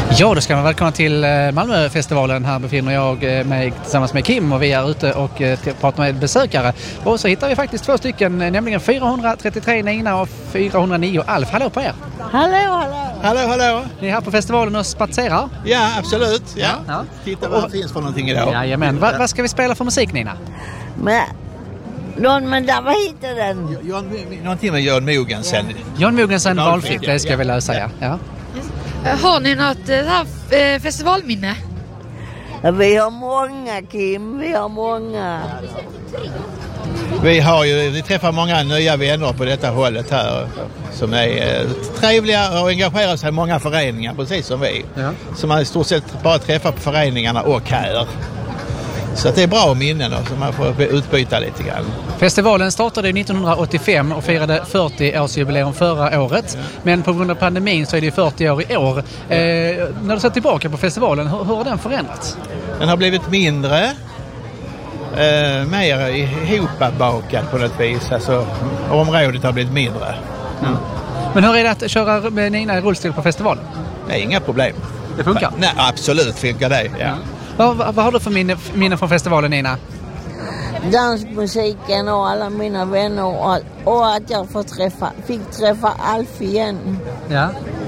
Ja, då ska man välkomna till Malmöfestivalen. Här befinner jag mig tillsammans med Kim och vi är ute och pratar med besökare. Och så hittar vi faktiskt två stycken, nämligen 433 Nina och 409 Alf. Hallå på er! Hallå! Ni är här på festivalen och spatserar? Ja, absolut. Ja. Titta vad det finns för någonting idag. Jajamän. Vad ska vi spela för musik, Nina? Men vad heter den? Någonting med Jan Mogensen. Jan Mogensen valfritt, det ska vi lösa, ja. Har ni något festivalminne? Vi har många, Kim. Vi har många. Vi träffar många nya vänner på detta hållet här som är trevliga och engagerar sig i många föreningar, precis som vi. Ja. Som man i stort sett bara träffar på föreningarna och här. Så det är bra minnen då, så man får utbyta lite grann. Festivalen startade 1985 och firade 40-årsjubileum förra året. Men på grund av pandemin så är det 40 år i år. När du ser tillbaka på festivalen, hur har den förändrats? Den har blivit mindre, mer ihopbakad på något vis. Alltså, området har blivit mindre. Mm. Men hur är det att köra med Nina i rullstol på festivalen? Det är inga problem. Det funkar? Nej, absolut funkar det, ja. Vad har du för minnen från festivalen, Nina? Dansmusiken och alla mina vänner och att jag fick träffa Alf igen. Ja.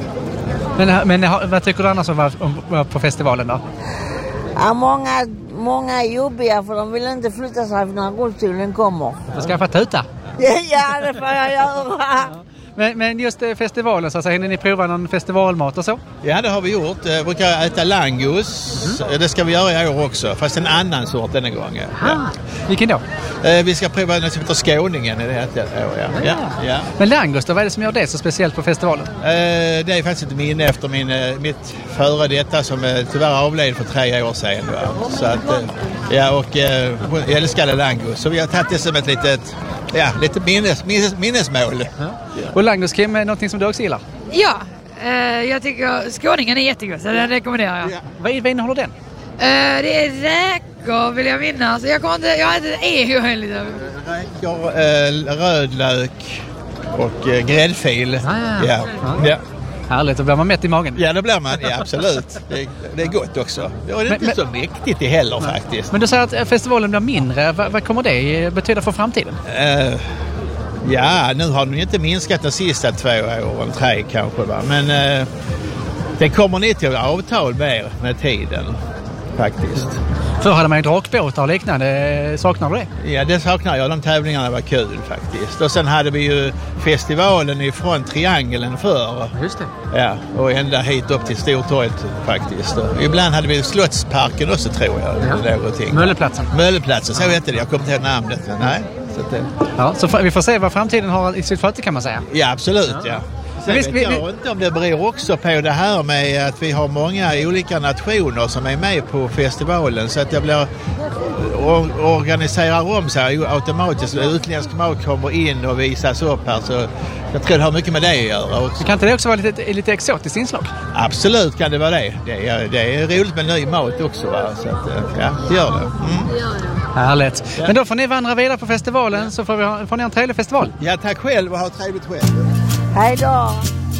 Men vad tycker du annars om på festivalen då? Ja, många är jobbiga för de vill inte flytta sig när rullstolen kommer. Du ska få tuta. Ja, det får jag göra. Men just festivalen, så hinner ni prova någon festivalmat och så? Ja, det har vi gjort. Vi brukar äta langos. Det ska vi göra i år också, fast en annan sort denna gången. Ja. Vilken då? Vi ska prova något som heter skåningen i det här år. Ja. Men langos då, vad är det som gör det så speciellt på festivalen? Det är faktiskt ett minne efter mitt före detta som tyvärr avled för 3 år sedan. Va? Så att, och jag älskade langos. Så vi har tagit det som ett lite minnesmål. Ja. Och langos, Kim, är någonting som du också gillar? Ja, jag tycker skåningen är jättegod, så den rekommenderar jag. Ja. Vad innehåller den? Det är räkor, vill jag minnas. Jag har inte lite. Räkor, rödlök och gräddfil. Ja. Härligt, då blir man mätt i magen. Ja, det blir man. Ja, absolut. Det är gott också. Det är inte så mäktigt det heller faktiskt. Men du säger att festivalen blir mindre. Vad kommer det betyda för framtiden? Ja, nu har den inte minskat de sista 2 åren, 3 kanske. Va? Men det kommer ni till avtal med tiden faktiskt. Förr hade man ju drakbåtar och liknande. Saknar du det? Ja, det saknar jag. De tävlingarna var kul faktiskt. Och sen hade vi ju festivalen ifrån Triangeln förr. Just det. Ja, och ända hit upp till Stortorget faktiskt. Och ibland hade vi Slottsparken också, tror jag. Ja. Mölleplatsen, så heter det. Jag kommer inte ihåg namnet. Nej. Så vi får se vad framtiden har i sitt fötter, kan man säga. Ja, absolut, ja. Sen vet jag inte om det beror också på det här med att vi har många olika nationer som är med på festivalen, så att det blir organiserar om sig automatiskt. Utländsk mat kommer in och visas upp här, så jag tror det har mycket med det att göra också. Kan inte det också vara lite exotiskt inslag? Absolut kan det vara det. Det är roligt med ny mat också, va? Så att, det gör det. Härligt. Ja. Men då får ni vandra vidare på festivalen, så får ni en trevlig festival. Ja, tack själv och ha trevligt själv. Hej då!